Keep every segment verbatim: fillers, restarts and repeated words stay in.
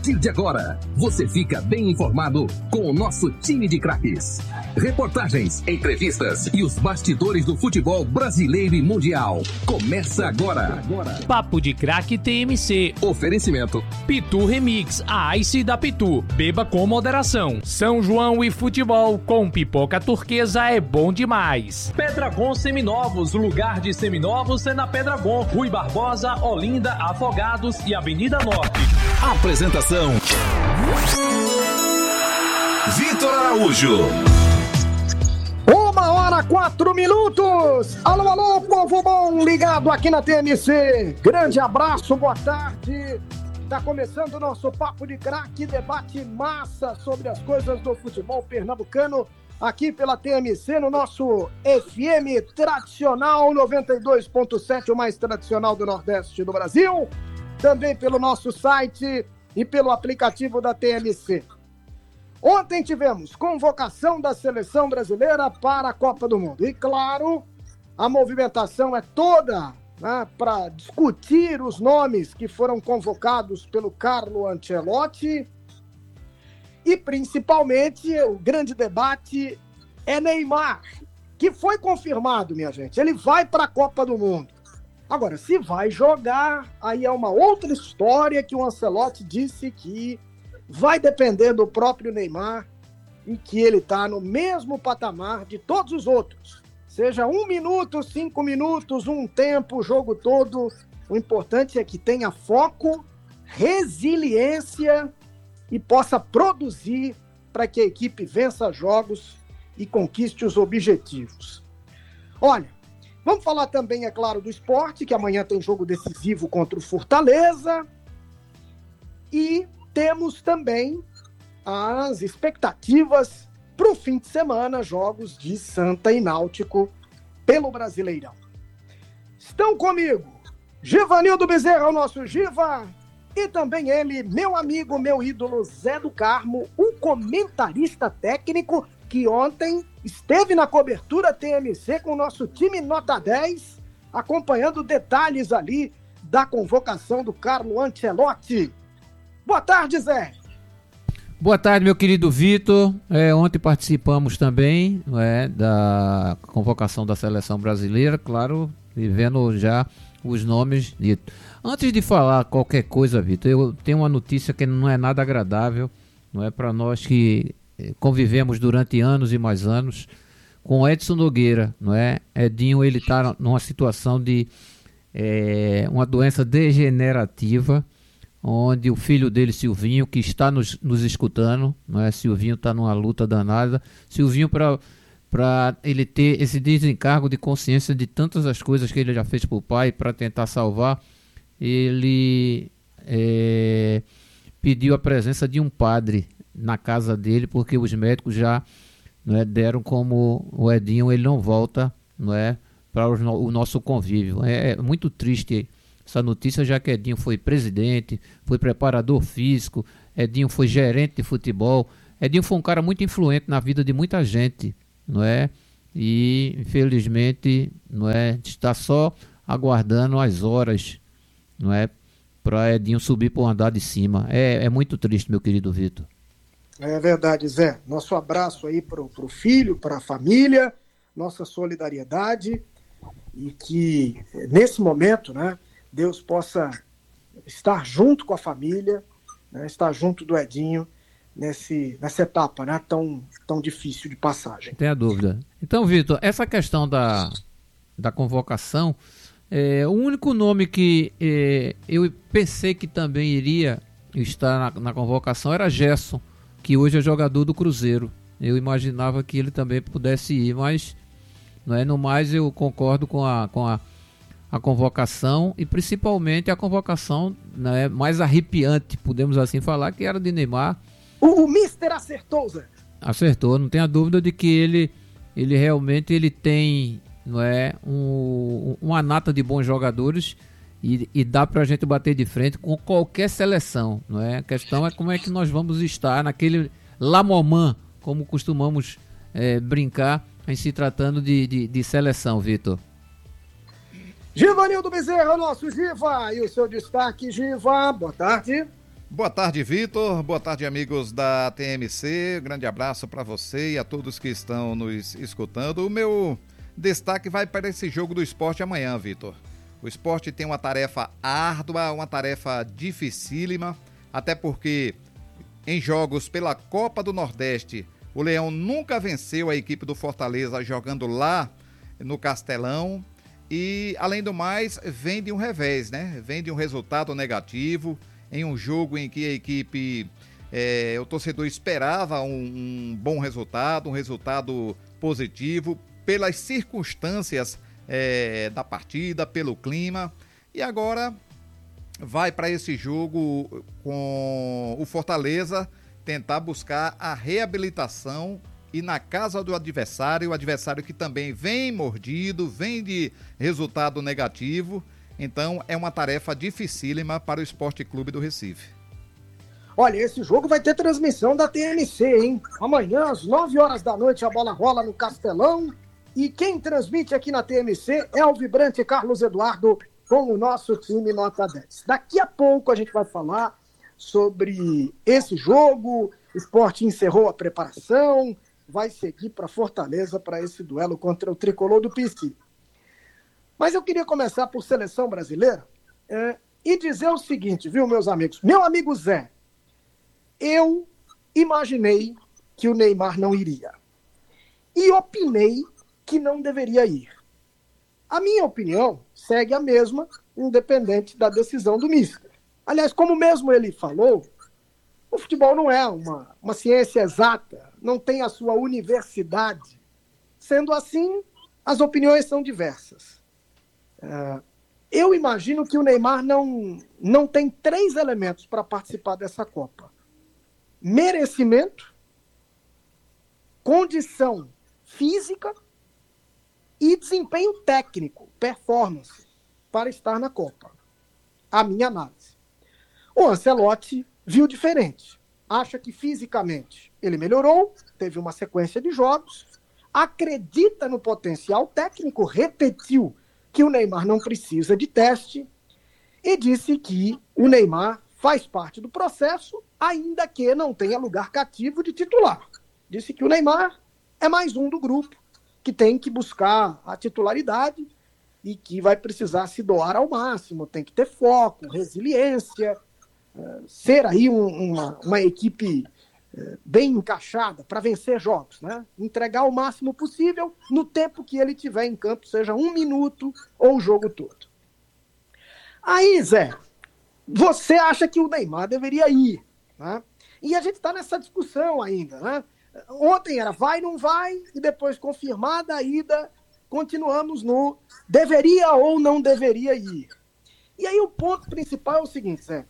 partir de agora, você fica bem informado com o nosso time de craques. Reportagens, entrevistas e os bastidores do futebol brasileiro e mundial. Começa agora. Papo de Craque T M C. Oferecimento Pitu Remix, a Ice da Pitu. Beba com moderação. São João e futebol com pipoca turquesa é bom demais. Pedragon Seminovos, lugar de seminovos é na Pedragon. Rui Barbosa, Olinda, Afogados e Avenida Norte. Apresentação: Vitor Araújo. Uma hora, quatro minutos. Alô, alô, povo bom ligado aqui na T M C. Grande abraço, boa tarde. Tá começando o nosso Papo de Craque, debate massa sobre as coisas do futebol pernambucano, aqui pela T M C, no nosso F M tradicional noventa e dois ponto sete, o mais tradicional do Nordeste do Brasil. Também pelo nosso site e pelo aplicativo da T M C. Ontem tivemos convocação da seleção brasileira para a Copa do Mundo. E claro, a movimentação é toda, né, para discutir os nomes que foram convocados pelo Carlo Ancelotti. E principalmente o grande debate é Neymar, que foi confirmado, minha gente. Ele vai para a Copa do Mundo. Agora, se vai jogar, aí é uma outra história que o Ancelotti disse que vai depender do próprio Neymar, em que ele está no mesmo patamar de todos os outros. Seja um minuto, cinco minutos, um tempo, o jogo todo. O importante é que tenha foco, resiliência e possa produzir para que a equipe vença jogos e conquiste os objetivos. Olha, vamos falar também, é claro, do esporte, que amanhã tem jogo decisivo contra o Fortaleza. E temos também as expectativas para o fim de semana, jogos de Santa e Náutico pelo Brasileirão. Estão comigo Givanildo Bezerra, o nosso Giva, e também ele, meu amigo, meu ídolo, Zé do Carmo, um comentarista técnico que ontem esteve na cobertura T M C com o nosso time nota dez, acompanhando detalhes ali da convocação do Carlo Ancelotti. Boa tarde, Zé. Boa tarde, meu querido Vitor. É, ontem participamos também, não é, da convocação da seleção brasileira, claro, e vendo já os nomes ditos. Antes de falar qualquer coisa, Vitor, eu tenho uma notícia que não é nada agradável, não é, para nós que convivemos durante anos e mais anos com Edson Nogueira, não é? Edinho, ele está numa situação de é, uma doença degenerativa, onde o filho dele, Silvinho, que está nos, nos escutando, não é? Silvinho está numa luta danada. Silvinho, para para ele ter esse desencargo de consciência de tantas as coisas que ele já fez para o pai, para tentar salvar, ele é, pediu a presença de um padre na casa dele, porque os médicos já, não é, deram como o Edinho, ele não volta, não é, para o, o nosso convívio. É, é muito triste essa notícia, já que Edinho foi presidente, foi preparador físico, Edinho foi gerente de futebol, Edinho foi um cara muito influente na vida de muita gente, não é? E infelizmente, não é, está só aguardando as horas, não é, para Edinho subir para o andar de cima. É, é muito triste, meu querido Vitor. É verdade, Zé. Nosso abraço aí para o filho, para a família, nossa solidariedade, e que nesse momento, né, Deus possa estar junto com a família, né, estar junto do Edinho nesse, nessa etapa, né, tão, tão difícil de passagem. Não tem a dúvida. Então, Vitor, essa questão da, da convocação, é, o único nome que é, eu pensei que também iria estar na, na convocação era Gerson, que hoje é jogador do Cruzeiro. Eu imaginava que ele também pudesse ir, mas não é, no mais eu concordo com a, com a a convocação, e principalmente a convocação, né, mais arrepiante, podemos assim falar, que era de Neymar. O, o Mister acertou, Zé. Acertou, não tenha dúvida de que ele, ele realmente ele tem, não é, um, uma nata de bons jogadores, e, e dá pra gente bater de frente com qualquer seleção, não é? A questão é como é que nós vamos estar naquele la moment, como costumamos é, brincar em se tratando de, de, de seleção, Vitor. Givanildo Bezerra, nosso Giva, e o seu destaque, Giva, boa tarde. Boa tarde, Vitor. Boa tarde, amigos da T M C. Grande abraço para você e a todos que estão nos escutando. O meu destaque vai para esse jogo do Sport amanhã, Vitor. O Sport tem uma tarefa árdua, uma tarefa dificílima, até porque em jogos pela Copa do Nordeste, o Leão nunca venceu a equipe do Fortaleza jogando lá no Castelão. E, além do mais, vem de um revés, né? Vem de um resultado negativo em um jogo em que a equipe, é, o torcedor esperava um, um bom resultado, um resultado positivo, pelas circunstâncias é, da partida, pelo clima, e agora vai para esse jogo com o Fortaleza tentar buscar a reabilitação e na casa do adversário, o adversário que também vem mordido, vem de resultado negativo. Então é uma tarefa dificílima para o Esporte Clube do Recife. Olha, esse jogo vai ter transmissão da T M C, hein? Amanhã, às nove horas da noite, a bola rola no Castelão. E quem transmite aqui na T M C é o vibrante Carlos Eduardo com o nosso time Nota dez. Daqui a pouco a gente vai falar sobre esse jogo. O Sport encerrou a preparação, vai seguir para Fortaleza para esse duelo contra o tricolor do P C. Mas eu queria começar por seleção brasileira é, e dizer o seguinte, viu, meus amigos? Meu amigo Zé, eu imaginei que o Neymar não iria. E opinei que não deveria ir. A minha opinião segue a mesma, independente da decisão do míster. Aliás, como mesmo ele falou, o futebol não é uma, uma ciência exata, não tem a sua universidade. Sendo assim, as opiniões são diversas. Uh, eu imagino que o Neymar não, não tem três elementos para participar dessa Copa: merecimento, condição física e desempenho técnico, performance, para estar na Copa. A minha análise. O Ancelotti viu diferente. Acha que fisicamente ele melhorou, teve uma sequência de jogos, acredita no potencial técnico, repetiu que o Neymar não precisa de teste e disse que o Neymar faz parte do processo, ainda que não tenha lugar cativo de titular. Disse que o Neymar é mais um do grupo que tem que buscar a titularidade e que vai precisar se doar ao máximo, tem que ter foco, resiliência, ser aí um, uma, uma equipe bem encaixada para vencer jogos, né? Entregar o máximo possível no tempo que ele tiver em campo, seja um minuto ou o jogo todo. Aí, Zé, você acha que o Neymar deveria ir, né? E a gente está nessa discussão ainda, né? Ontem era vai, não vai, e depois confirmada a ida, continuamos no deveria ou não deveria ir. E aí o ponto principal é o seguinte, Zé,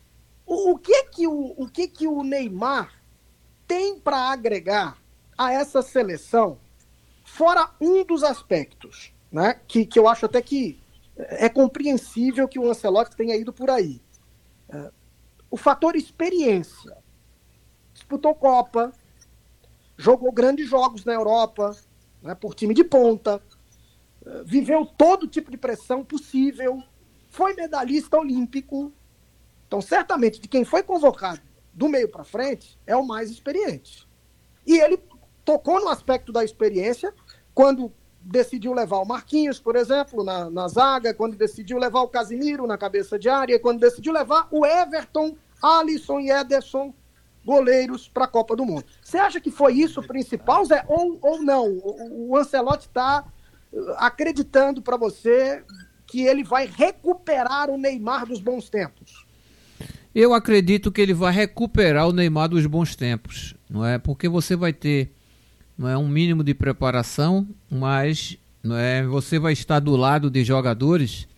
o, o, que, que, o, o que que o Neymar tem para agregar a essa seleção, fora um dos aspectos, né, que, que eu acho até que é compreensível que o Ancelotti tenha ido por aí. É, o fator experiência. Disputou Copa, jogou grandes jogos na Europa, né, por time de ponta, viveu todo tipo de pressão possível, foi medalhista olímpico. Então, certamente, de quem foi convocado do meio para frente, é o mais experiente. E ele tocou no aspecto da experiência quando decidiu levar o Marquinhos, por exemplo, na, na zaga, quando decidiu levar o Casimiro na cabeça de área, quando decidiu levar o Everton, Alisson e Ederson, goleiros, para a Copa do Mundo. Você acha que foi isso o principal, Zé? Ou, ou não? O, o Ancelotti está acreditando para você que ele vai recuperar o Neymar dos bons tempos? Eu acredito que ele vai recuperar o Neymar dos bons tempos, não é? Porque você vai ter, não é, um mínimo de preparação, mas, não é, você vai estar do lado de jogadores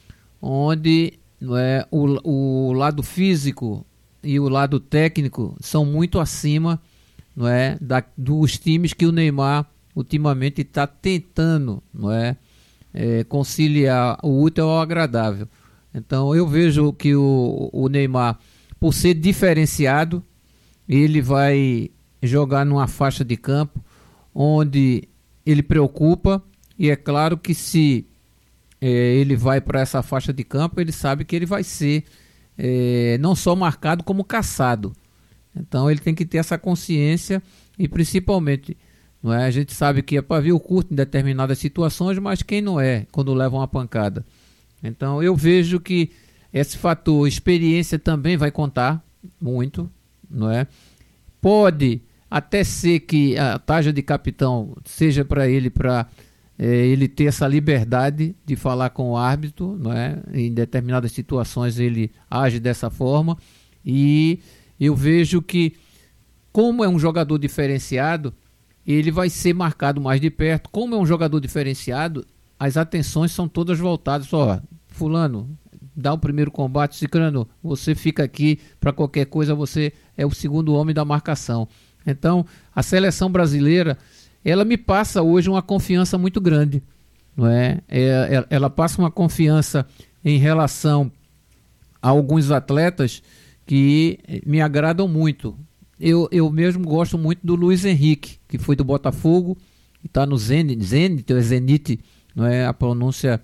onde, não é, o, o lado físico e o lado técnico são muito acima, não é, da, dos times que o Neymar ultimamente está tentando, não é, é, conciliar o útil ao agradável. Então eu vejo que o, o Neymar, por ser diferenciado, ele vai jogar numa faixa de campo onde ele preocupa, e é claro que se é, ele vai para essa faixa de campo, ele sabe que ele vai ser é, não só marcado como caçado. Então ele tem que ter essa consciência e principalmente, não é? A gente sabe que é pavio curto em determinadas situações, mas quem não é quando leva uma pancada? Então eu vejo que esse fator experiência também vai contar muito, não é? Pode até ser que a taxa de capitão seja para ele, para é, ele ter essa liberdade de falar com o árbitro, não é? Em determinadas situações ele age dessa forma e eu vejo que, como é um jogador diferenciado, ele vai ser marcado mais de perto. Como é um jogador diferenciado, as atenções são todas voltadas. Ó, fulano, dá o primeiro combate, Cicrano, você fica aqui, para qualquer coisa você é o segundo homem da marcação. Então, a seleção brasileira, ela me passa hoje uma confiança muito grande, não é? É, ela passa uma confiança em relação a alguns atletas que me agradam muito. Eu, eu mesmo gosto muito do Luiz Henrique, que foi do Botafogo, está no Zenit, Zenit, ou Zenit, não é a pronúncia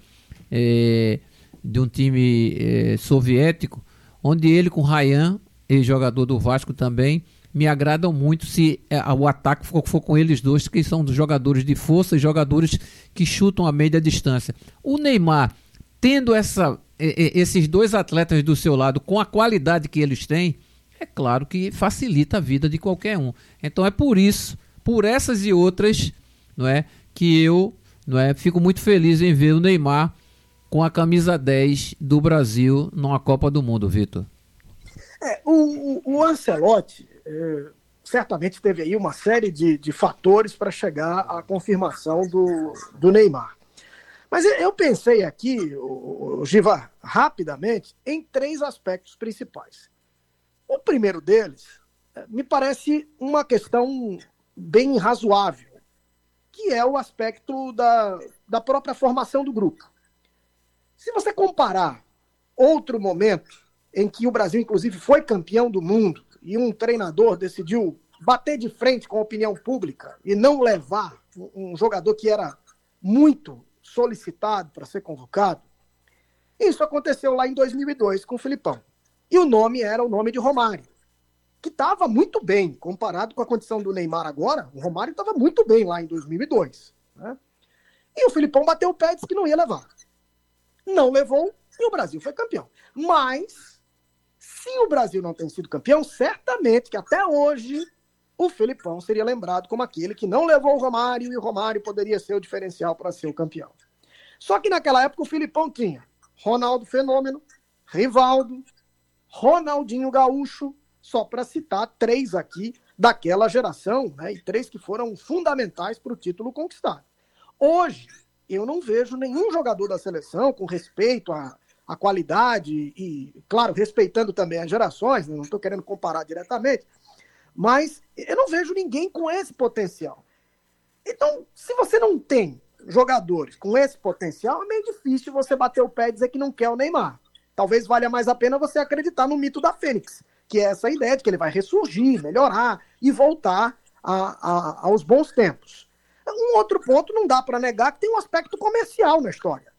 é, de um time é, soviético, onde ele com Rayan, ex-jogador do Vasco também, me agradam muito se é, o ataque for, for com eles dois, que são dos jogadores de força e jogadores que chutam a média distância. O Neymar, tendo essa, esses dois atletas do seu lado, com a qualidade que eles têm, é claro que facilita a vida de qualquer um. Então é por isso, por essas e outras, não é, que eu, não é, fico muito feliz em ver o Neymar com a camisa dez do Brasil numa Copa do Mundo, Vitor. É, o, o Ancelotti é, certamente teve aí uma série de, de fatores para chegar à confirmação do, do Neymar. Mas eu pensei aqui, o, o Giva, rapidamente, em três aspectos principais. O primeiro deles me parece uma questão bem razoável, que é o aspecto da, da própria formação do grupo. Se você comparar outro momento em que o Brasil, inclusive, foi campeão do mundo e um treinador decidiu bater de frente com a opinião pública e não levar um jogador que era muito solicitado para ser convocado, isso aconteceu lá em dois mil e dois com o Filipão. E o nome era o nome de Romário, que estava muito bem, comparado com a condição do Neymar agora, o Romário estava muito bem lá em dois mil e dois. Né? E o Filipão bateu o pé e disse que não ia levar. Não levou e o Brasil foi campeão. Mas, se o Brasil não tem sido campeão, certamente que até hoje o Filipão seria lembrado como aquele que não levou o Romário e o Romário poderia ser o diferencial para ser o campeão. Só que naquela época o Filipão tinha Ronaldo Fenômeno, Rivaldo, Ronaldinho Gaúcho, só para citar três aqui daquela geração, né, e três que foram fundamentais para o título conquistado. Hoje, eu não vejo nenhum jogador da seleção, com respeito à, à qualidade e, claro, respeitando também as gerações, né, não estou querendo comparar diretamente, mas eu não vejo ninguém com esse potencial. Então, se você não tem jogadores com esse potencial, é meio difícil você bater o pé e dizer que não quer o Neymar. Talvez valha mais a pena você acreditar no mito da Fênix, que é essa ideia de que ele vai ressurgir, melhorar e voltar a, a, aos bons tempos. Um outro ponto, não dá para negar que tem um aspecto comercial na história.